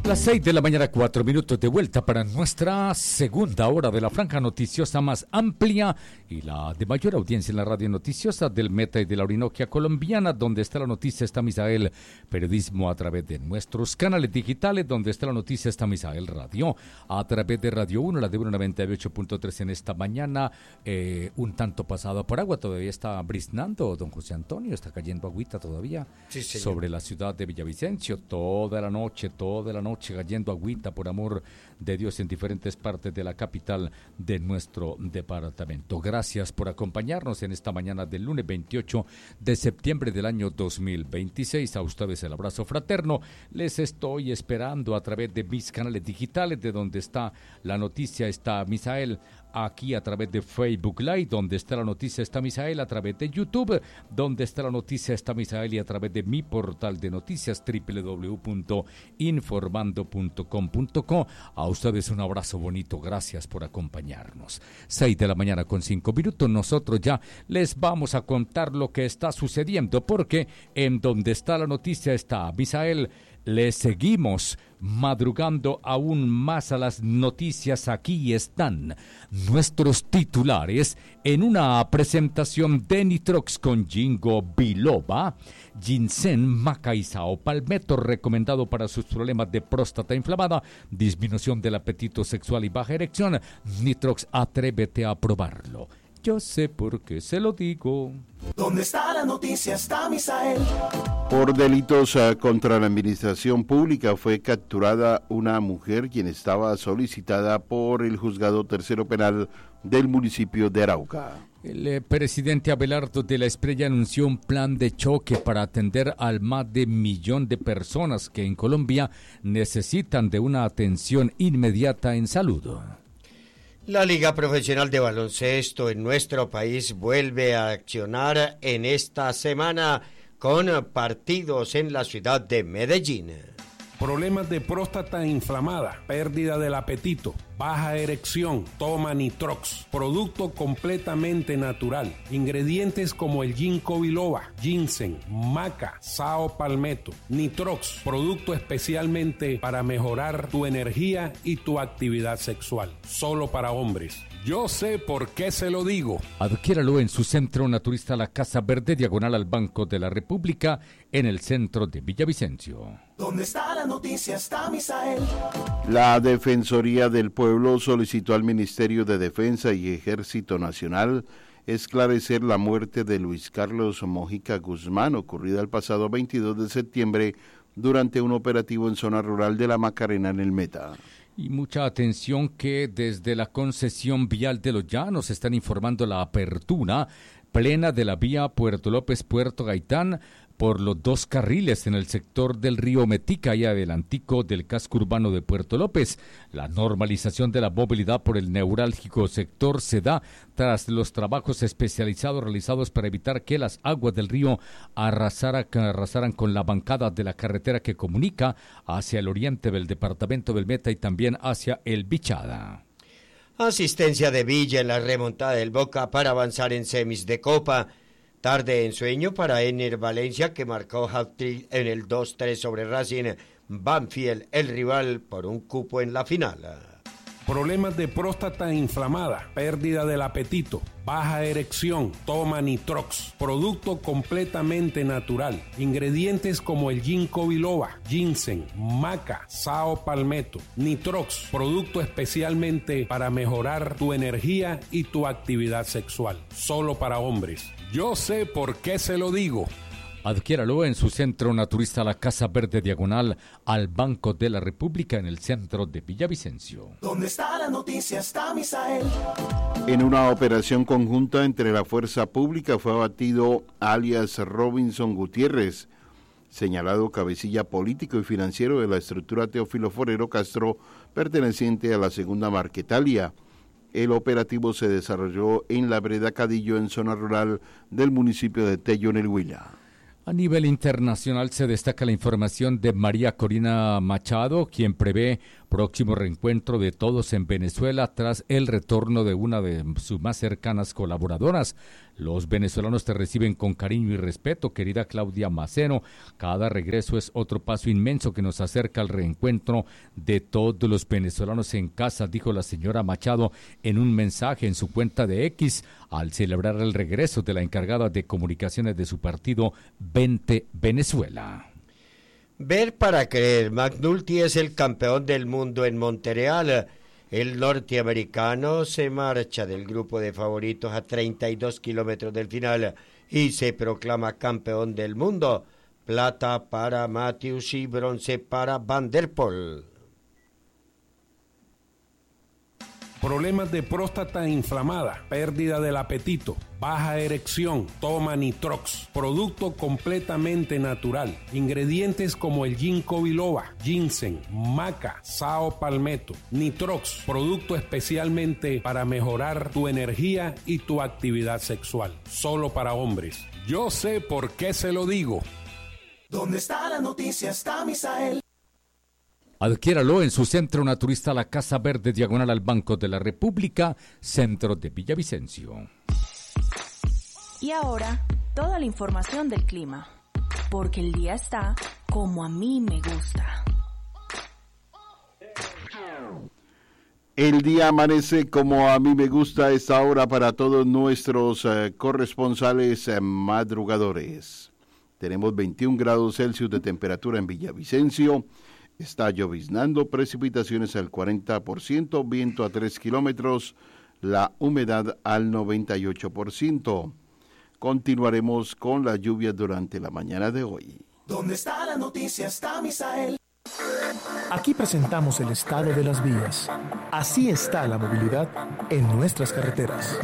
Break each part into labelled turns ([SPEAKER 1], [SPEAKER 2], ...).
[SPEAKER 1] Las 6 de la mañana, 4 minutos de vuelta para nuestra segunda hora de la franja noticiosa más amplia y la de mayor audiencia en la radio noticiosa del Meta y de la Orinoquia colombiana. Donde está la noticia está Misael Periodismo a través de nuestros canales digitales. Donde está la noticia está Misael Radio a través de Radio 1, la de 198.3 en esta mañana. Un tanto pasado por agua, todavía está briznando, don José Antonio, está cayendo agüita todavía sobre la ciudad de Villavicencio. Toda la noche cayendo agüita, por amor de Dios, en diferentes partes de la capital de nuestro departamento. Gracias por acompañarnos en esta mañana del lunes 28 de septiembre del año 2026. A ustedes el abrazo fraterno. Les estoy esperando a través de mis canales digitales. De donde está la noticia está Misael, aquí a través de Facebook Live. Donde está la noticia está Misael, a través de YouTube. Donde está la noticia está Misael, y a través de mi portal de noticias www.informando.com.co. A ustedes un abrazo bonito, gracias por acompañarnos. 6 de la mañana con 5 minutos, nosotros ya les vamos a contar lo que está sucediendo, porque en donde está la noticia está Misael. Les seguimos madrugando aún más a las noticias. Aquí están nuestros titulares en una presentación de Nitrox con Ginkgo biloba, ginseng, maca y sao palmetto, recomendado para sus problemas de próstata inflamada, disminución del apetito sexual y baja erección. Nitrox, atrévete a probarlo. Yo sé por qué se lo digo.
[SPEAKER 2] ¿Dónde está la noticia? Está Misael.
[SPEAKER 3] Por delitos contra la administración pública fue capturada una mujer quien estaba solicitada por el juzgado tercero penal del municipio de Arauca.
[SPEAKER 1] El presidente Abelardo de la Espriella anunció un plan de choque para atender al más de 1 millón de personas que en Colombia necesitan de una atención inmediata en salud.
[SPEAKER 4] La Liga Profesional de Baloncesto en nuestro país vuelve a accionar en esta semana con partidos en la ciudad de Medellín.
[SPEAKER 5] Problemas de próstata inflamada, pérdida del apetito, baja erección, toma Nitrox, producto completamente natural, ingredientes como el Ginkgo biloba, ginseng, maca, sao palmetto. Nitrox, producto especialmente para mejorar tu energía y tu actividad sexual, solo para hombres. Yo sé por qué se lo digo.
[SPEAKER 1] Adquiéralo en su centro naturista La Casa Verde, diagonal al Banco de la República, en el centro de Villavicencio.
[SPEAKER 2] ¿Dónde está la noticia? Está Misael.
[SPEAKER 3] La Defensoría del Pueblo solicitó al Ministerio de Defensa y Ejército Nacional esclarecer la muerte de Luis Carlos Mojica Guzmán, ocurrida el pasado 22 de septiembre durante un operativo en zona rural de La Macarena, en el Meta.
[SPEAKER 1] Y mucha atención que desde la concesión vial de Los Llanos están informando la apertura plena de la vía Puerto López-Puerto Gaitán por los 2 carriles en el sector del río Metica y adelantico del casco urbano de Puerto López. La normalización de la movilidad por el neurálgico sector se da tras los trabajos especializados realizados para evitar que las aguas del río arrasaran con la bancada de la carretera que comunica hacia el oriente del departamento del Meta y también hacia el Bichada.
[SPEAKER 4] Asistencia de Villa en la remontada del Boca para avanzar en semis de Copa. Tarde en sueño para Ener Valencia, que marcó hat-trick en el 2-3 sobre Racing. Banfield, el rival, por un cupo en la final.
[SPEAKER 5] Problemas de próstata inflamada, pérdida del apetito, baja erección, toma Nitrox, producto completamente natural, ingredientes como el Ginkgo biloba, ginseng, maca, sao palmetto. Nitrox, producto especialmente para mejorar tu energía y tu actividad sexual, solo para hombres. Yo sé por qué se lo digo.
[SPEAKER 1] Adquiéralo en su centro naturista La Casa Verde, diagonal al Banco de la República, en el centro de Villavicencio.
[SPEAKER 2] ¿Dónde está la noticia? Está Misael.
[SPEAKER 3] En una operación conjunta entre la fuerza pública fue abatido alias Robinson Gutiérrez, señalado cabecilla político y financiero de la estructura Teófilo Forero Castro, perteneciente a la Segunda Marquetalia. El operativo se desarrolló en la vereda Cadillo, en zona rural del municipio de Tello, en el Huila.
[SPEAKER 1] A nivel internacional se destaca la información de María Corina Machado, quien prevé próximo reencuentro de todos en Venezuela tras el retorno de una de sus más cercanas colaboradoras, Los venezolanos te reciben con cariño y respeto, querida Claudia Maceno. Cada regreso es otro paso inmenso que nos acerca al reencuentro de todos los venezolanos en casa, dijo la señora Machado en un mensaje en su cuenta de X al celebrar el regreso de la encargada de comunicaciones de su partido 20 Venezuela.
[SPEAKER 4] Ver para creer, McNulty es el campeón del mundo en Montreal. El norteamericano se marcha del grupo de favoritos a 32 kilómetros del final y se proclama campeón del mundo. Plata para Matthews y bronce para Van der Poel.
[SPEAKER 5] Problemas de próstata inflamada, pérdida del apetito, baja erección, toma Nitrox, producto completamente natural. Ingredientes como el ginkgo biloba, ginseng, maca, sao palmetto. Nitrox, producto especialmente para mejorar tu energía y tu actividad sexual. Solo para hombres. Yo sé por qué se lo digo.
[SPEAKER 2] ¿Dónde está la noticia? Está Misael.
[SPEAKER 1] Adquiéralo en su centro naturista La Casa Verde, diagonal al Banco de la República, centro de Villavicencio.
[SPEAKER 6] Y ahora, toda la información del clima, porque el día está como a mí me gusta.
[SPEAKER 3] El día amanece como a mí me gusta a esta hora para todos nuestros corresponsales madrugadores. Tenemos 21 grados Celsius de temperatura en Villavicencio. Está lloviznando, precipitaciones al 40%, viento a 3 kilómetros, la humedad al 98%. Continuaremos con la lluvia durante la mañana de hoy.
[SPEAKER 2] ¿Dónde está la noticia? Está Misael.
[SPEAKER 7] Aquí presentamos el estado de las vías. Así está la movilidad en nuestras carreteras.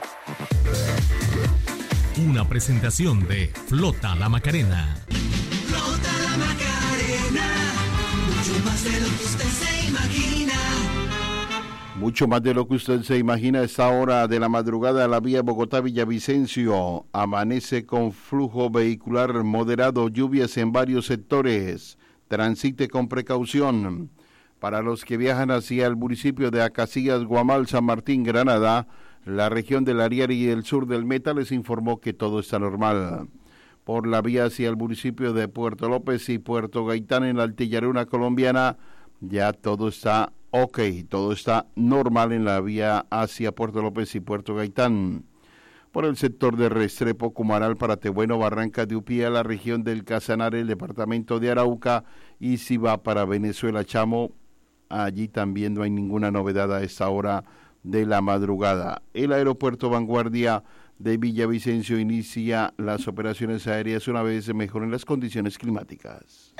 [SPEAKER 8] Una presentación de Flota La Macarena.
[SPEAKER 9] Flota La Macarena, mucho más de lo que usted se imagina.
[SPEAKER 3] Mucho más de lo que usted se imagina. A esta hora de la madrugada, la vía Bogotá-Villavicencio amanece con flujo vehicular moderado, lluvias en varios sectores. Transite con precaución. Para los que viajan hacia el municipio de Acacías, Guamal, San Martín, Granada, la región del Ariari y el sur del Meta les informó que todo está normal. Por la vía hacia el municipio de Puerto López y Puerto Gaitán en la Altillaruna colombiana, ya todo está ok, todo está normal en la vía hacia Puerto López y Puerto Gaitán. Por el sector de Restrepo, Cumaral, Paratebueno, Barranca de Upía, la región del Casanare, el departamento de Arauca, y si va para Venezuela, Chamo, allí también no hay ninguna novedad a esta hora de la madrugada. El aeropuerto Vanguardia de Villavicencio inicia las operaciones aéreas una vez se mejoren las condiciones climáticas.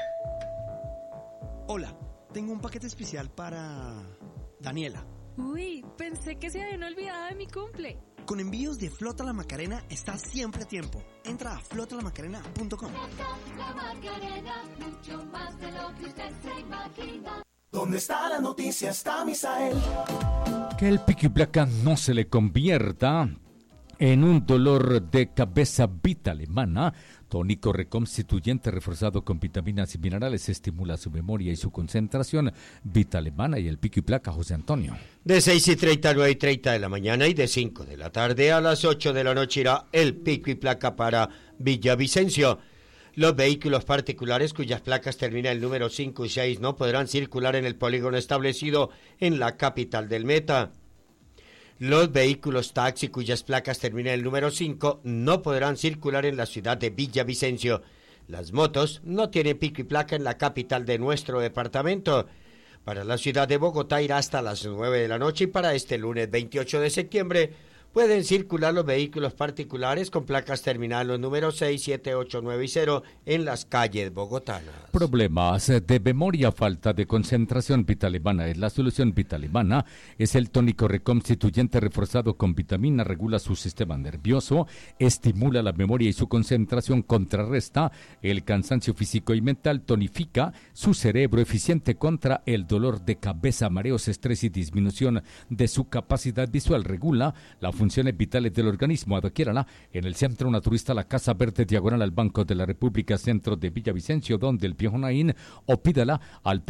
[SPEAKER 10] Hola, tengo un paquete especial para Daniela.
[SPEAKER 11] Uy, pensé que se habían olvidado de mi cumple.
[SPEAKER 10] Con envíos de Flota La Macarena estás siempre a tiempo. Entra a flotalamacarena.com.
[SPEAKER 9] La Macarena, mucho más de lo que usted se imagina.
[SPEAKER 2] ¿Dónde está la noticia? Está Misael.
[SPEAKER 1] Que el pico y placa no se le convierta en un dolor de cabeza. Vita Alemana, tónico reconstituyente reforzado con vitaminas y minerales, estimula su memoria y su concentración. Vita Alemana y el pico y placa, José Antonio.
[SPEAKER 4] De 6:30 a 9:30 de la mañana y de 5 de la tarde a las 8 de la noche irá el pico y placa para Villavicencio. Los vehículos particulares cuyas placas terminan el número 5 y 6 no podrán circular en el polígono establecido en la capital del Meta. Los vehículos taxi cuyas placas terminan el número 5 no podrán circular en la ciudad de Villavicencio. Las motos no tienen pico y placa en la capital de nuestro departamento. Para la ciudad de Bogotá irá hasta las 9 de la noche y para este lunes 28 de septiembre pueden circular los vehículos particulares con placas terminadas en los números 6, 7, 8, 9 y 0 en las calles bogotanas.
[SPEAKER 1] Problemas de memoria, falta de concentración. Vita Alemana es la solución. Vita Alemana es el tónico reconstituyente reforzado con vitamina, regula su sistema nervioso, estimula la memoria y su concentración, contrarresta el cansancio físico y mental, tonifica su cerebro, eficiente contra el dolor de cabeza, mareos, estrés y disminución de su capacidad visual, regula la funciones vitales del organismo. Adquiérala en el Centro Naturista La Casa Verde, diagonal al Banco de la República, centro de Villavicencio, donde el Viejo Naín, o pídala al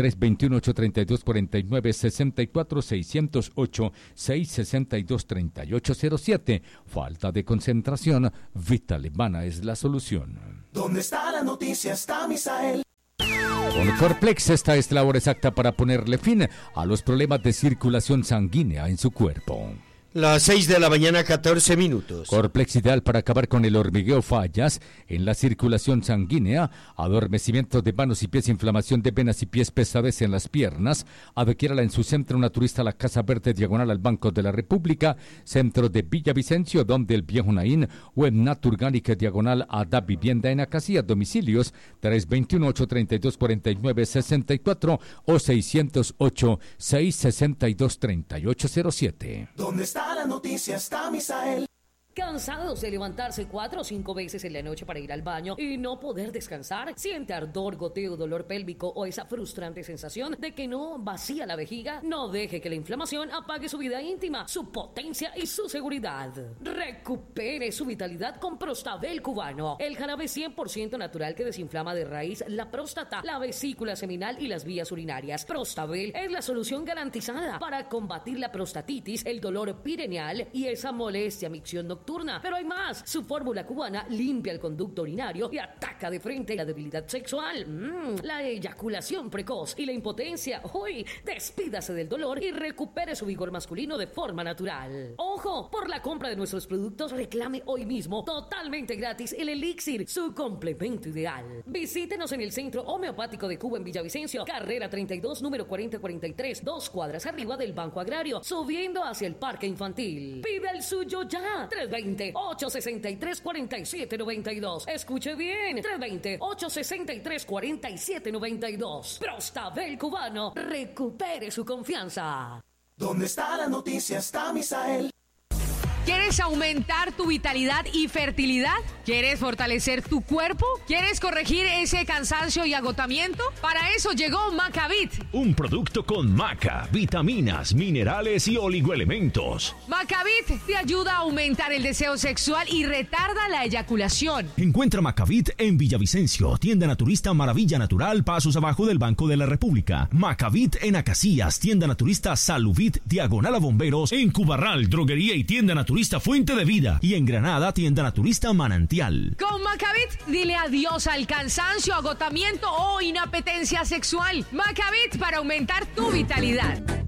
[SPEAKER 1] 321-832-4964, 608-662-3807. Falta de concentración, Vitalevana es la solución.
[SPEAKER 2] ¿Dónde está la noticia? Está Misael.
[SPEAKER 1] Con Corplex, esta es la hora exacta para ponerle fin a los problemas de circulación sanguínea en su cuerpo.
[SPEAKER 4] Las 6 de la mañana, 14 minutos.
[SPEAKER 1] Corplex, ideal para acabar con el hormigueo, fallas en la circulación sanguínea, adormecimiento de manos y pies, inflamación de venas y pies, pesadez en las piernas. Adquiérala en su Centro Naturista La Casa Verde, diagonal al Banco de la República, centro de Villavicencio, donde el Viejo Naín, o en Naturgánica, diagonal a Da Vivienda en Acacía. Domicilios 321-832-4964 o 608-662-3807.
[SPEAKER 2] ¿Dónde está la noticia? Está Misael.
[SPEAKER 12] ¿Cansados de levantarse 4 o 5 veces en la noche para ir al baño y no poder descansar? ¿Siente ardor, goteo, dolor pélvico o esa frustrante sensación de que no vacía la vejiga? No deje que la inflamación apague su vida íntima, su potencia y su seguridad. Recupere su vitalidad con Prostabel cubano, el jarabe 100% natural que desinflama de raíz la próstata, la vesícula seminal y las vías urinarias. Prostabel es la solución garantizada para combatir la prostatitis, el dolor pireneal y esa molestia, micción nocturna. Pero hay más. Su fórmula cubana limpia el conducto urinario y ataca de frente la debilidad sexual, la eyaculación precoz y la impotencia. Uy, despídase del dolor y recupere su vigor masculino de forma natural. Ojo, por la compra de nuestros productos reclame hoy mismo totalmente gratis el elixir, su complemento ideal. Visítenos en el Centro Homeopático de Cuba en Villavicencio, carrera 32, número 4043, 2 cuadras arriba del Banco Agrario, subiendo hacia el Parque Infantil. Pide el suyo ya. 320-863-4792. Escuche bien. 320-863-4792. Prostabel cubano. Recupere su confianza.
[SPEAKER 2] ¿Dónde está la noticia? Está Misael.
[SPEAKER 13] ¿Quieres aumentar tu vitalidad y fertilidad? ¿Quieres fortalecer tu cuerpo? ¿Quieres corregir ese cansancio y agotamiento? Para eso llegó Macavit.
[SPEAKER 14] Un producto con maca, vitaminas, minerales y oligoelementos.
[SPEAKER 13] Macavit te ayuda a aumentar el deseo sexual y retarda la eyaculación.
[SPEAKER 14] Encuentra Macavit en Villavicencio, tienda naturista Maravilla Natural, pasos abajo del Banco de la República. Macavit en Acacías, tienda naturista Saluvit, diagonal a Bomberos. En Cubarral, droguería y tienda naturista Fuente de Vida, y en Granada, tienda naturista Manantial.
[SPEAKER 13] Con Macavit, dile adiós al cansancio, agotamiento o inapetencia sexual. Macavit para aumentar tu vitalidad.